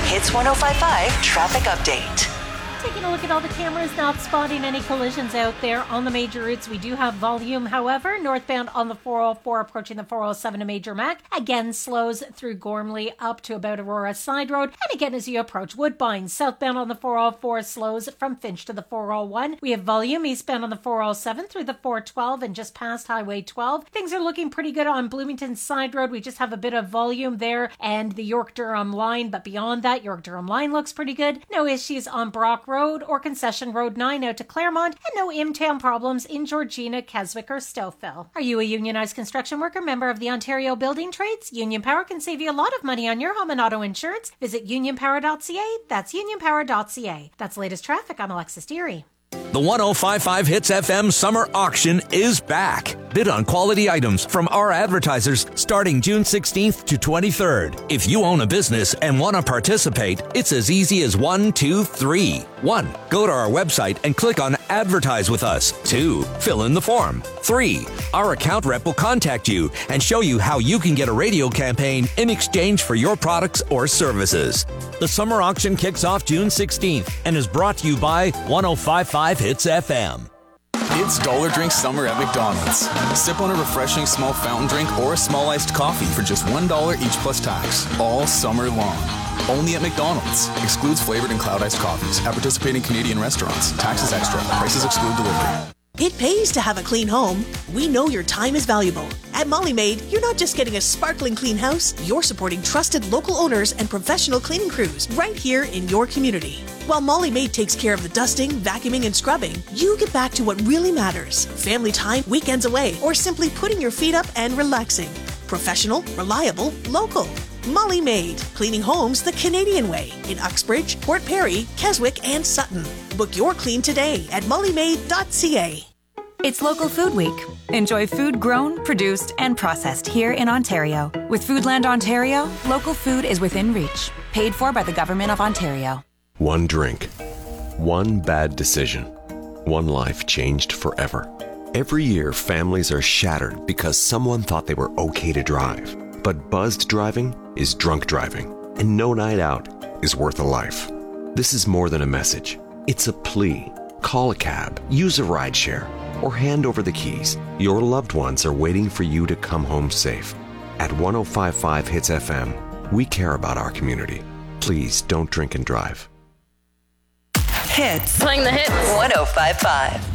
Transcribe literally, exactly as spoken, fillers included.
Hits one oh five point five traffic update. Taking a look at all the cameras, not spotting any collisions out there on the major routes. We do have volume, however. Northbound on the four oh four approaching the four oh seven to Major Mac. Again, slows through Gormley up to about Aurora Side Road. And again, as you approach Woodbine, southbound on the four oh four slows from Finch to the four oh one. We have volume eastbound on the four oh seven through the four twelve and just past Highway twelve. Things are looking pretty good on Bloomington Side Road. We just have a bit of volume there and the York-Durham line. But beyond that, York-Durham line looks pretty good. No issues on Brock Road or Concession Road nine out to Claremont, and no in-town problems in Georgina, Keswick, or Stouffville. Are you a unionized construction worker, member of the Ontario Building Trades? Union Power can save you a lot of money on your home and auto insurance. Visit union power dot c a. That's union power dot c a. That's latest traffic. I'm Alexis Deary. The one oh five point five Hits F M Summer Auction is back. Bid on quality items from our advertisers starting June sixteenth to twenty-third. If you own a business and want to participate, it's as easy as one, two, three. One, go to our website and click on Advertise with Us. Two, fill in the form. Three, our account rep will contact you and show you how you can get a radio campaign in exchange for your products or services. The summer auction kicks off June sixteenth and is brought to you by one oh five point five Hits F M. It's Dollar Drink Summer at McDonald's. Sip on a refreshing small fountain drink or a small iced coffee for just one dollar each plus tax, all summer long. Only at McDonald's. Excludes flavored and cloud iced coffees at participating Canadian restaurants. Taxes extra. Prices exclude delivery. It pays to have a clean home. We know your time is valuable. At Molly Maid, you're not just getting a sparkling clean house, you're supporting trusted local owners and professional cleaning crews right here in your community. While Molly Maid takes care of the dusting, vacuuming, and scrubbing, you get back to what really matters. Family time, weekends away, or simply putting your feet up and relaxing. Professional, reliable, local. Molly Maid, cleaning homes the Canadian way in Uxbridge, Port Perry, Keswick, and Sutton. Book your clean today at molly maid dot c a. It's Local Food Week. Enjoy food grown, produced, and processed here in Ontario. With Foodland Ontario, local food is within reach. Paid for by the Government of Ontario. One drink. One bad decision. One life changed forever. Every year, families are shattered because someone thought they were okay to drive. But buzzed driving is drunk driving, and no night out is worth a life. This is more than a message. It's a plea. Call a cab, use a rideshare, or hand over the keys. Your loved ones are waiting for you to come home safe. At one oh five point five Hits F M, we care about our community. Please don't drink and drive. Hits. Playing the hits. one oh five point five.